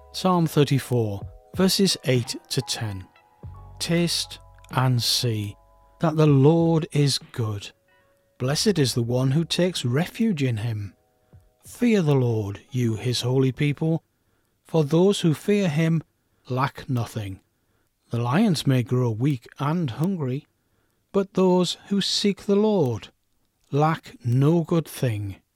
Psalm 34, verses 8 to 10. Taste and see that the Lord is good. Blessed is the one who takes refuge in him. Fear the Lord, you his holy people, for those who fear him lack nothing. The lions may grow weak and hungry, but those who seek the Lord lack no good thing.